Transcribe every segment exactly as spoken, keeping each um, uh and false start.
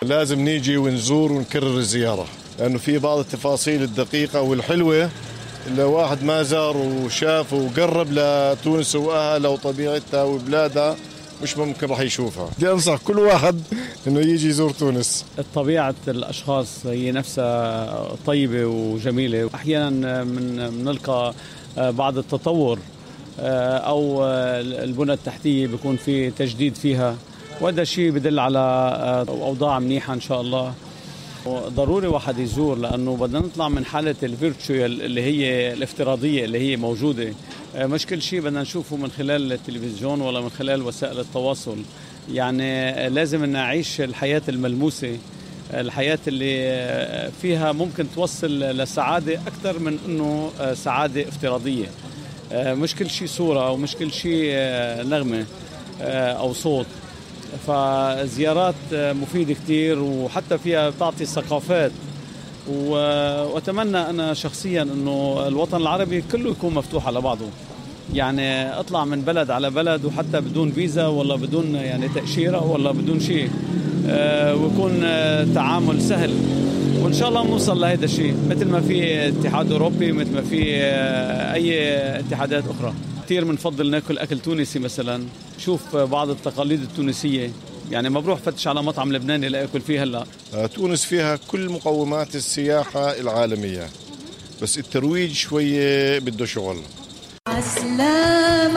لازم نيجي ونزور ونكرر الزيارة، لأنه في بعض التفاصيل الدقيقة والحلوة اللي واحد ما زار وشاف وقرب لتونس وأهلها وطبيعتها وبلادها مش ممكن راح يشوفها. بدي أنصح كل واحد إنه يجي يزور تونس. طبيعة الأشخاص هي نفسها طيبة وجميلة، أحيانا من بنلقى بعض التطور أو البنى التحتية بيكون في تجديد فيها، وهذا شيء بدل على أوضاع منيحة إن شاء الله. ضروري واحد يزور، لأنه بدنا نطلع من حالة الفيرتشوال اللي هي الافتراضية اللي هي موجودة. مش كل شيء بدنا نشوفه من خلال التلفزيون ولا من خلال وسائل التواصل، يعني لازم نعيش الحياة الملموسة، الحياة اللي فيها ممكن توصل لسعادة أكثر من أنه سعادة افتراضية. مش كل شيء صورة ومش كل شيء نغمة أو صوت. فزيارات مفيدة كتير، وحتى فيها تعطي ثقافات، وأتمنى أنا شخصيا أنه الوطن العربي كله يكون مفتوح على بعضه، يعني أطلع من بلد على بلد وحتى بدون فيزا ولا بدون يعني تأشيرة ولا بدون شيء، ويكون تعامل سهل، وإن شاء الله نوصل لهذا الشيء مثل ما في اتحاد أوروبي، مثل ما في أي اتحادات أخرى. كثير بنفضل ناكل أكل تونسي مثلا، شوف بعض التقاليد التونسية، يعني ما بروح فتش على مطعم لبناني لأكل فيه هلا. تونس فيها كل مقومات السياحة العالمية، بس الترويج شوية بده شغل. عسلام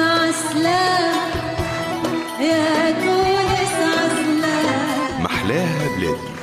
عسلام يا تونس عسلام، محلاها بلادي.